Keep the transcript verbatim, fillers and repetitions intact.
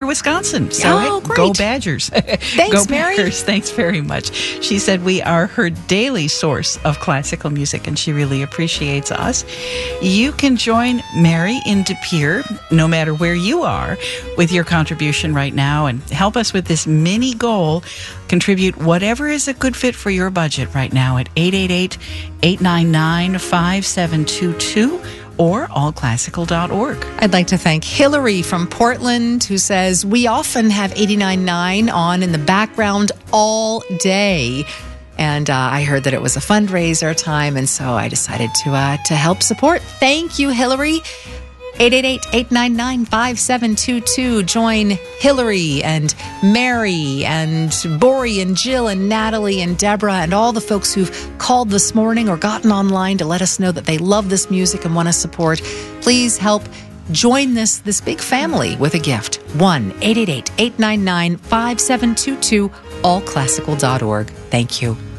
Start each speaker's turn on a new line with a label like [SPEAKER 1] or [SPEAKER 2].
[SPEAKER 1] Wisconsin. So
[SPEAKER 2] Oh,
[SPEAKER 1] hey,
[SPEAKER 2] great.
[SPEAKER 1] go Badgers.
[SPEAKER 2] Thanks,
[SPEAKER 1] go
[SPEAKER 2] Mary.
[SPEAKER 1] Packers. Thanks very much. She said we are her daily source of classical music, and she really appreciates us. You can join Mary in De Pere, no matter where you are, with your contribution right now and help us with this mini goal. Contribute whatever is a good fit for your budget right now at eight eight eight, eight nine nine, five seven two two or all classical dot org.
[SPEAKER 2] I'd like to thank Hillary from Portland, who says, we often have eighty-nine point nine on in the background all day. And uh, I heard that it was a fundraiser time, and so I decided to uh, to help support. Thank you, Hillary. eight eight eight, eight nine nine, five seven two two. Join Hillary and Mary and Bori and Jill and Natalie and Deborah and all the folks who've called this morning or gotten online to let us know that they love this music and want to support. Please help join this, this big family with a gift. one eight eight eight, eight nine nine, five seven two two, all classical dot org. Thank you.